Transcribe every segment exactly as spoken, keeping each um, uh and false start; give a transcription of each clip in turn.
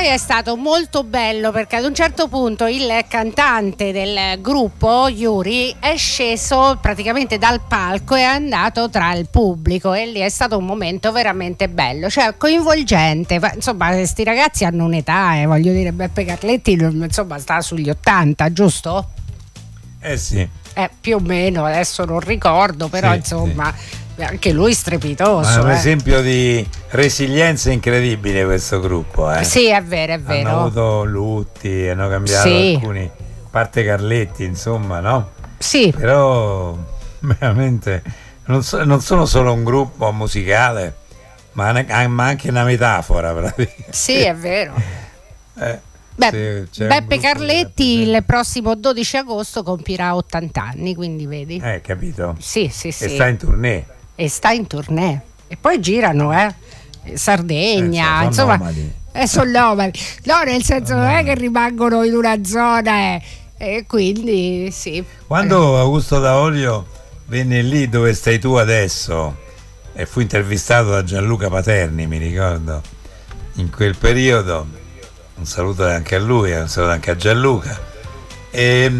è stato molto bello perché ad un certo punto il cantante del gruppo, Yuri, è sceso praticamente dal palco e è andato tra il pubblico e lì è stato un momento veramente bello, cioè coinvolgente. Insomma, questi ragazzi hanno un'età, eh, voglio dire, Beppe Carletti insomma sta sugli ottanta, giusto? Eh sì. Eh, più o meno, adesso non ricordo, però sì, insomma sì. Anche lui strepitoso. Ma è un eh. esempio di resilienza incredibile questo gruppo. Eh. Sì, è vero, è vero. Hanno avuto lutti, hanno cambiato sì. alcuni, a parte Carletti, insomma, no? Sì. Però veramente non, so, non sono solo un gruppo musicale, ma, ma anche una metafora, praticamente. Sì, è vero. eh. Beh, Beppe Carletti il prossimo dodici agosto compirà ottanta anni, quindi vedi. Eh, capito? Sì, sì, sì. E sta in tournée. E sta in tournée. E poi girano, eh. Sardegna, eh, sono insomma. Nomadi. Eh, sono nomadi. No, nel senso non è che rimangono in una zona, eh. E quindi sì. Quando Augusto Daolio venne lì dove stai tu adesso e fu intervistato da Gianluca Paterni, mi ricordo, in quel periodo. Un saluto anche a lui, un saluto anche a Gianluca. E,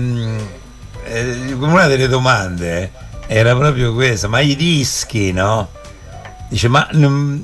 e una delle domande era proprio questa: ma i dischi, no? Dice, ma non,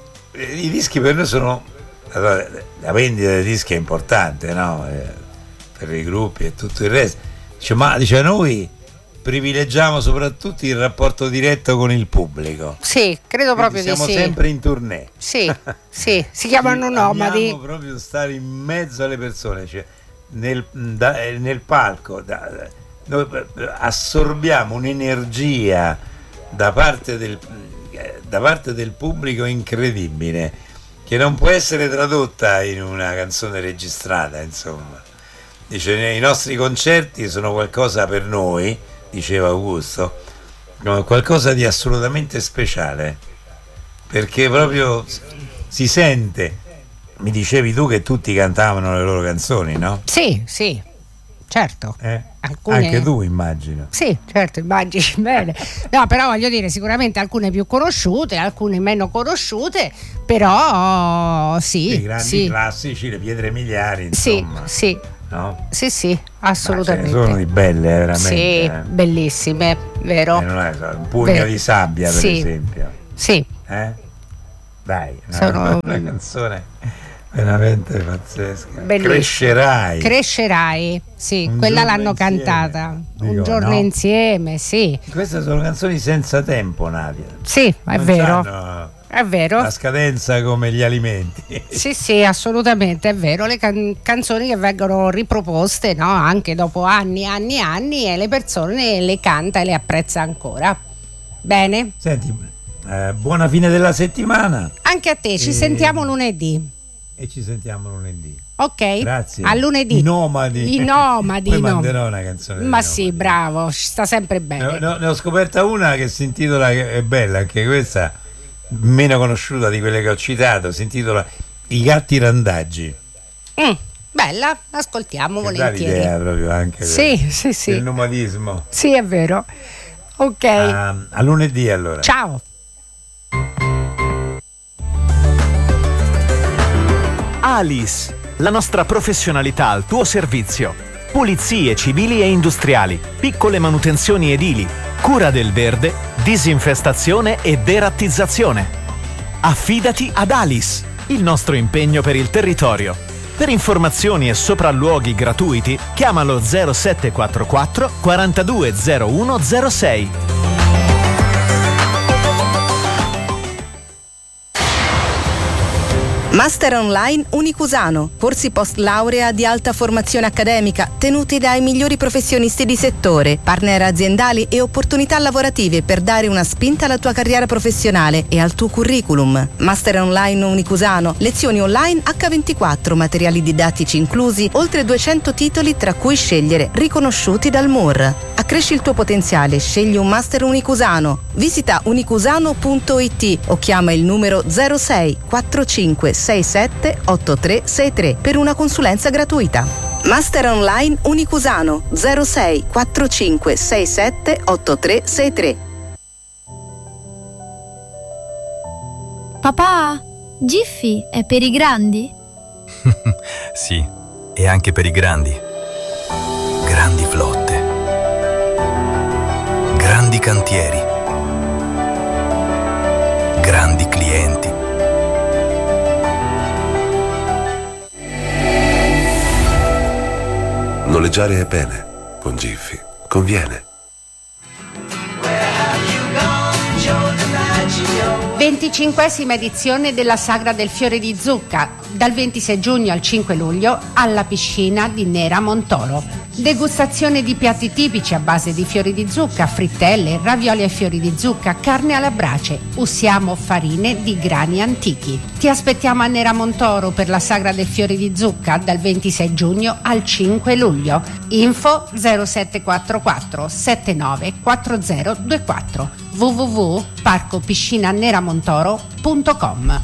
i dischi per noi sono. Allora, la vendita dei dischi è importante, no? Per i gruppi e tutto il resto. Dice, ma dice, noi privilegiamo soprattutto il rapporto diretto con il pubblico. Sì, credo proprio siamo di sì. Siamo sempre in tournée. Sì, sì, si chiamano nomadi. Dobbiamo proprio stare in mezzo alle persone, cioè nel, da, nel palco. Da, noi assorbiamo un'energia da parte del, da parte del pubblico incredibile, che non può essere tradotta in una canzone registrata, insomma. Dice, i nostri concerti sono qualcosa per noi, diceva Augusto, qualcosa di assolutamente speciale, perché proprio si sente. Mi dicevi tu che tutti cantavano le loro canzoni, no? Sì, sì, certo. Eh? Alcune... Anche tu, immagino. Sì, certo, immagini bene. No, però voglio dire, sicuramente alcune più conosciute, alcune meno conosciute, però sì. I grandi sì. classici, le pietre miliari, insomma. Sì, sì. No? Sì, sì, assolutamente. Ma sono di belle, veramente. Sì, eh. bellissime, vero? Eh, non è, un pugno Beh, di sabbia, per sì, esempio. Sì. Eh? Dai, una, sono... una canzone veramente pazzesca. Bellissima. Crescerai. Crescerai, sì, un quella l'hanno insieme. cantata. Dico, un giorno no? insieme, sì. Queste sono canzoni senza tempo, Nadia. Sì, è non vero. È vero. La scadenza come gli alimenti. Sì, sì, assolutamente, è vero. Le can- canzoni che vengono riproposte, no? Anche dopo anni, anni, anni, e le persone le canta e le apprezza ancora. Bene. Senti, eh, buona fine della settimana. Anche a te, ci e... sentiamo lunedì. E ci sentiamo lunedì. Ok. Grazie. A lunedì. I nomadi. I nomadi. Poi no. manderò una canzone. Ma sì, bravo, ci sta sempre bene. Ne, ne ho scoperta una che si intitola, che è bella anche questa, meno conosciuta di quelle che ho citato, si intitola I gatti randaggi. Mm, bella, ascoltiamo che volentieri. dà l'idea proprio anche sì, del, sì, sì. del nomadismo. Sì, è vero. Ok. A, a lunedì allora. Ciao. Alice, la nostra professionalità al tuo servizio. Pulizie civili e industriali, piccole manutenzioni edili, cura del verde, disinfestazione e derattizzazione. Affidati ad Alice, il nostro impegno per il territorio. Per informazioni e sopralluoghi gratuiti, chiamalo zero sette quattro quattro quarantadue zero uno zero sei. Master Online Unicusano, corsi post laurea di alta formazione accademica tenuti dai migliori professionisti di settore, partner aziendali e opportunità lavorative per dare una spinta alla tua carriera professionale e al tuo curriculum. Master Online Unicusano, lezioni online acca ventiquattro, materiali didattici inclusi, oltre duecento titoli tra cui scegliere, riconosciuti dal M U R. Accresci il tuo potenziale, scegli un Master Unicusano. Visita unicusano punto it o chiama il numero zero sei quattro cinque sei sette otto tre sei tre per una consulenza gratuita. Master Online Unicusano zero sei quattro cinque sei sette otto tre sei tre. Papà, Giffy è per i grandi? Sì, e anche per i grandi. Grandi flotte. Grandi cantieri. Grandi clienti. Noleggiare è bene. Con Jiffy conviene. venticinquesima edizione della Sagra del Fiore di Zucca, dal ventisei giugno al cinque luglio alla piscina di Nera Montoro. Degustazione di piatti tipici a base di fiori di zucca, frittelle, ravioli ai fiori di zucca, carne alla brace. Usiamo farine di grani antichi. Ti aspettiamo a Nera Montoro per la Sagra del Fiore di Zucca dal ventisei giugno al cinque luglio. Info zero sette quattro quattro sette nove quattro zero due quattro w w w punto parco piscina neramontoro punto com.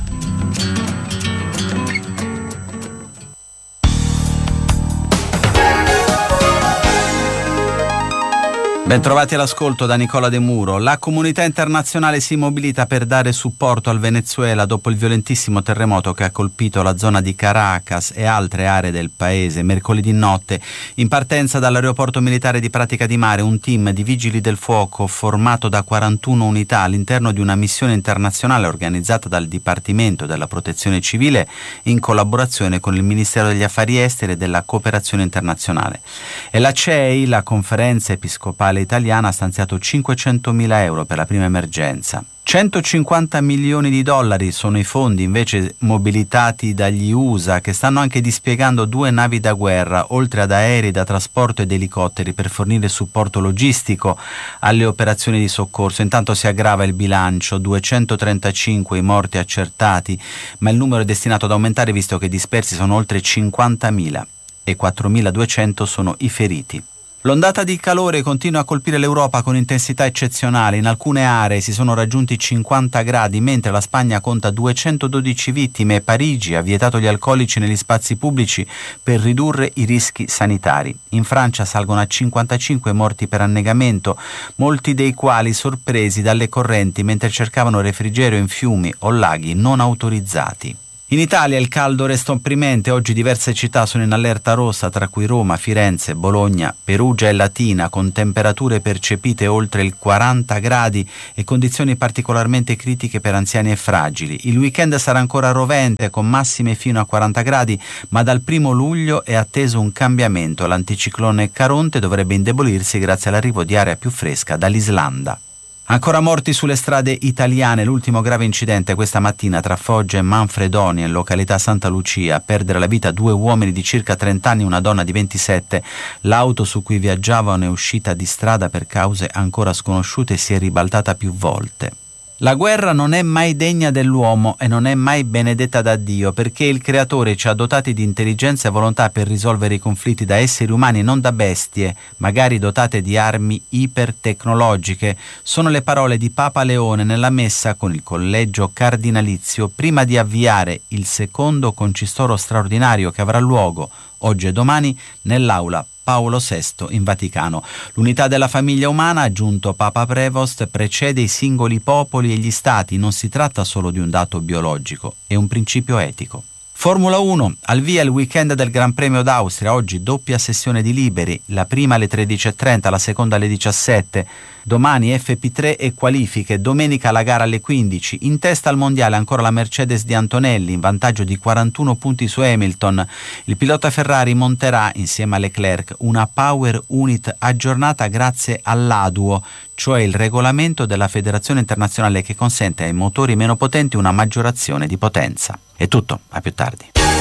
Bentrovati all'ascolto da Nicola De Muro. La comunità internazionale si mobilita per dare supporto al Venezuela dopo il violentissimo terremoto che ha colpito la zona di Caracas e altre aree del paese. Mercoledì notte, in partenza dall'aeroporto militare di Pratica di Mare, un team di vigili del fuoco formato da quarantuno unità all'interno di una missione internazionale organizzata dal Dipartimento della Protezione Civile in collaborazione con il Ministero degli Affari Esteri e della Cooperazione Internazionale. E la C E I, la Conferenza Episcopale Italiana, ha stanziato cinquecentomila euro per la prima emergenza. centocinquanta milioni di dollari sono i fondi invece mobilitati dagli U S A, che stanno anche dispiegando due navi da guerra, oltre ad aerei da trasporto ed elicotteri, per fornire supporto logistico alle operazioni di soccorso. Intanto si aggrava il bilancio, duecentotrentacinque i morti accertati, ma il numero è destinato ad aumentare visto che dispersi sono oltre cinquantamila e quattromiladuecento sono i feriti. L'ondata di calore continua a colpire l'Europa con intensità eccezionale. In alcune aree si sono raggiunti cinquanta gradi, mentre la Spagna conta duecentododici vittime e Parigi ha vietato gli alcolici negli spazi pubblici per ridurre i rischi sanitari. In Francia salgono a cinquantacinque morti per annegamento, molti dei quali sorpresi dalle correnti mentre cercavano refrigerio in fiumi o laghi non autorizzati. In Italia il caldo resta opprimente. Oggi diverse città sono in allerta rossa, tra cui Roma, Firenze, Bologna, Perugia e Latina, con temperature percepite oltre il quaranta gradi e condizioni particolarmente critiche per anziani e fragili. Il weekend sarà ancora rovente, con massime fino a quaranta gradi, ma dal primo luglio è atteso un cambiamento. L'anticiclone Caronte dovrebbe indebolirsi grazie all'arrivo di aria più fresca dall'Islanda. Ancora morti sulle strade italiane. L'ultimo grave incidente questa mattina tra Foggia e Manfredonia, in località Santa Lucia. A perdere la vita due uomini di circa trenta anni e una donna di ventisette. L'auto su cui viaggiavano è uscita di strada per cause ancora sconosciute e si è ribaltata più volte. La guerra non è mai degna dell'uomo e non è mai benedetta da Dio, perché il Creatore ci ha dotati di intelligenza e volontà per risolvere i conflitti da esseri umani, non da bestie, magari dotate di armi ipertecnologiche. Sono le parole di Papa Leone nella messa con il collegio cardinalizio prima di avviare il secondo concistoro straordinario che avrà luogo oggi e domani nell'aula Paolo sesto in Vaticano. L'unità della famiglia umana, ha aggiunto Papa Prevost, precede i singoli popoli e gli stati. Non si tratta solo di un dato biologico, è un principio etico. Formula uno, al via il weekend del Gran Premio d'Austria. Oggi doppia sessione di liberi, la prima alle tredici e trenta, la seconda alle diciassette. Domani F P tre e qualifiche, domenica la gara alle quindici. In testa al mondiale ancora la Mercedes di Antonelli, in vantaggio di quarantuno punti su Hamilton. Il pilota Ferrari monterà, insieme a Leclerc, una Power Unit aggiornata grazie all'A D U O, cioè il regolamento della Federazione Internazionale che consente ai motori meno potenti una maggiorazione di potenza. È tutto, a più tardi.